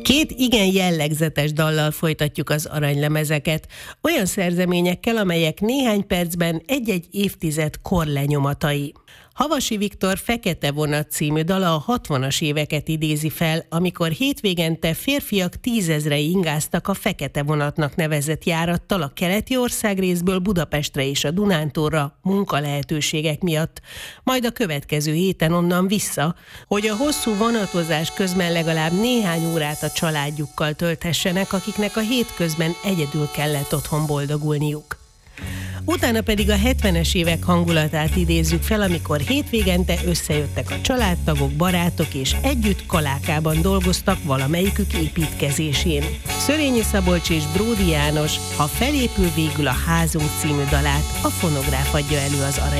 Két igen jellegzetes dallal folytatjuk az aranylemezeket, olyan szerzeményekkel, amelyek néhány percben egy-egy évtized korlenyomatai. Havasi Viktor Fekete vonat című dala a 60-as éveket idézi fel, amikor hétvégente férfiak 10 000-ei ingáztak a Fekete vonatnak nevezett járattal a keleti országrészből Budapestre és a Dunántúlra munkalehetőségek miatt, majd a következő héten onnan vissza, hogy a hosszú vonatozás közben legalább néhány órát a családjukkal tölthessenek, akiknek a hétközben egyedül kellett otthon boldogulniuk. Utána pedig a 70-es évek hangulatát idézzük fel, amikor hétvégente összejöttek a családtagok, barátok és együtt Kalákában dolgoztak valamelyikük építkezésén. Szörényi Szabolcs és Bródi János, Ha felépül végül a házunk című dalát a Fonográf adja elő az arany